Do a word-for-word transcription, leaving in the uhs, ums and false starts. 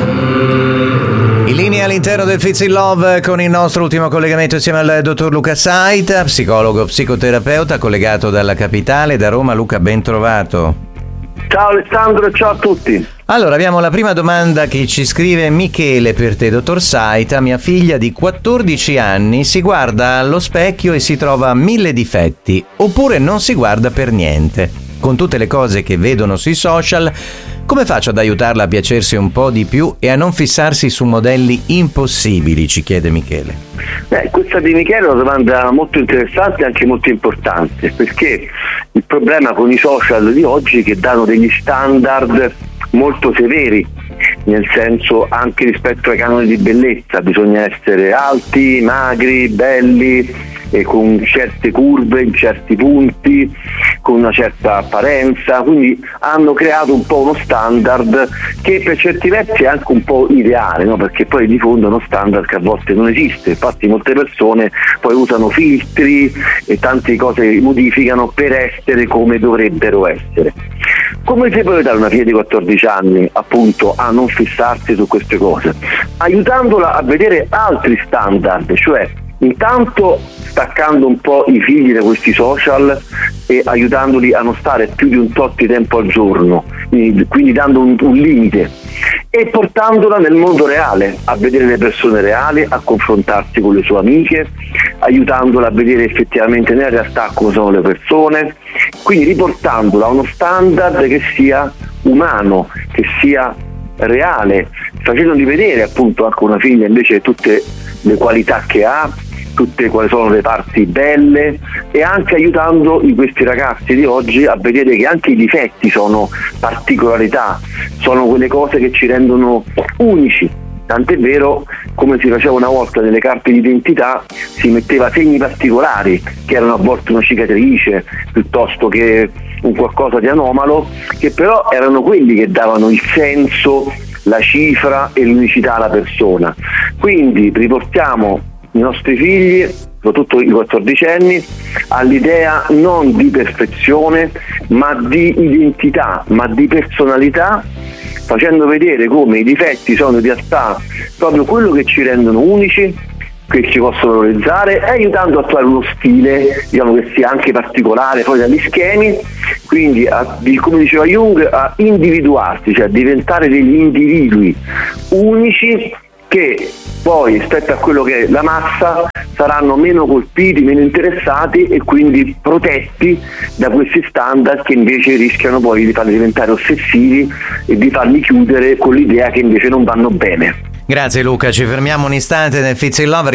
In linea all'interno del Fizz in Love con il nostro ultimo collegamento insieme al dottor Luca Saita, psicologo psicoterapeuta collegato dalla capitale, da Roma. Luca, ben trovato. Ciao Alessandro e ciao a tutti. Allora, abbiamo la prima domanda che ci scrive Michele per te, dottor Saita. Mia figlia di quattordici anni si guarda allo specchio e si trova mille difetti, oppure non si guarda per niente. Con tutte le cose che vedono sui social, come faccio ad aiutarla a piacersi un po' di più e a non fissarsi su modelli impossibili, ci chiede Michele. Beh, questa di Michele è una domanda molto interessante e anche molto importante, perché il problema con i social di oggi è che danno degli standard molto severi, nel senso anche rispetto ai canoni di bellezza, bisogna essere alti, magri, belli, e con certe curve, in certi punti, con una certa apparenza, quindi hanno creato un po' uno standard che per certi versi è anche un po' ideale, no? Perché poi di fondo è uno standard che a volte non esiste, infatti molte persone poi usano filtri e tante cose modificano per essere come dovrebbero essere. Come si può aiutare una figlia di quattordici anni appunto a non fissarsi su queste cose? Aiutandola a vedere altri standard, cioè intanto staccando un po' i figli da questi social e aiutandoli a non stare più di un tot di tempo al giorno, quindi, quindi dando un, un limite, e portandola nel mondo reale, a vedere le persone reali, a confrontarsi con le sue amiche, aiutandola a vedere effettivamente nella realtà come sono le persone, quindi riportandola a uno standard che sia umano, che sia reale, facendogli vedere appunto anche una figlia invece tutte le qualità che ha, tutte quali sono le parti belle, e anche aiutando questi ragazzi di oggi a vedere che anche i difetti sono particolarità, sono quelle cose che ci rendono unici. Tant'è vero, come si faceva una volta nelle carte di identità, si metteva segni particolari che erano a volte una cicatrice piuttosto che un qualcosa di anomalo, che però erano quelli che davano il senso, la cifra e l'unicità alla persona. Quindi riportiamo i nostri figli, soprattutto i quattordicenni, all'idea non di perfezione ma di identità, ma di personalità, facendo vedere come i difetti sono in realtà proprio quello che ci rendono unici, che ci possono valorizzare, e aiutando a trovare uno stile, diciamo, che sia anche particolare fuori dagli schemi, quindi a, come diceva Jung, a individuarsi, cioè a diventare degli individui unici che poi rispetto a quello che è la massa saranno meno colpiti, meno interessati e quindi protetti da questi standard che invece rischiano poi di farli diventare ossessivi e di farli chiudere con l'idea che invece non vanno bene. Grazie Luca, ci fermiamo un istante nel Fizz in Love.